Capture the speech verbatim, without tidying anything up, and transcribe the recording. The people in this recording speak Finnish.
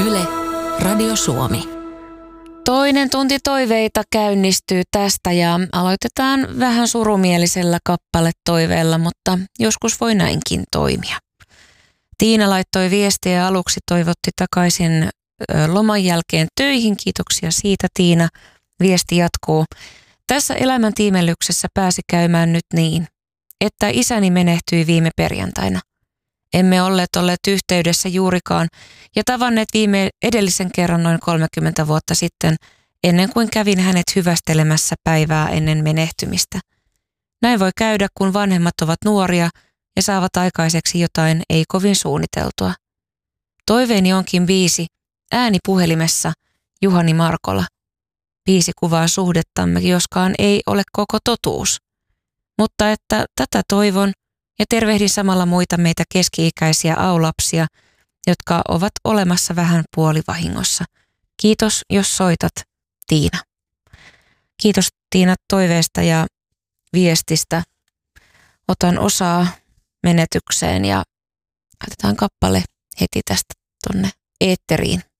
Yle, Radio Suomi. Toinen tunti toiveita käynnistyy tästä ja aloitetaan vähän surumielisellä kappaletoiveella, mutta joskus voi näinkin toimia. Tiina laittoi viestiä ja aluksi toivotti takaisin loman jälkeen töihin. Kiitoksia siitä, Tiina. Viesti jatkuu. Tässä elämän tiimellyksessä pääsi käymään nyt niin, että isäni menehtyi viime perjantaina. Emme olleet olleet yhteydessä juurikaan ja tavanneet viime edellisen kerran noin kolmekymmentä vuotta sitten, ennen kuin kävin hänet hyvästelemässä päivää ennen menehtymistä. Näin voi käydä, kun vanhemmat ovat nuoria ja saavat aikaiseksi jotain ei kovin suunniteltua. Toiveeni onkin biisi Ääni puhelimessa, Juhani Markola. Biisi kuvaa suhdettamme, joskaan ei ole koko totuus. Mutta että tätä toivon ja tervehdin samalla muita meitä keski-ikäisiä aulapsia, jotka ovat olemassa vähän puolivahingossa. Kiitos, jos soitat, Tiina. Kiitos, Tiina, toiveesta ja viestistä. Otan osaa menetykseen ja laitetaan kappale heti tästä tonne eetteriin.